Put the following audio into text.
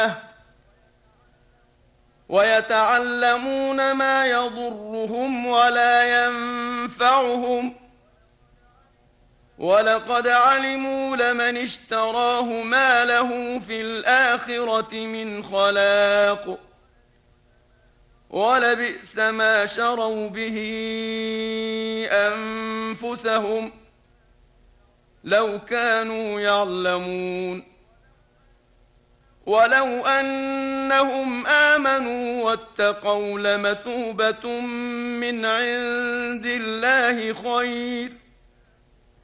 ويتعلمون ما يضرهم ولا ينفعهم ولقد علموا لمن اشتراه ما له في الآخرة من خلاق ولبئس ما شروا به أنفسهم لو كانوا يعلمون ولو أنهم آمنوا واتقوا لمثوبة من عند الله خير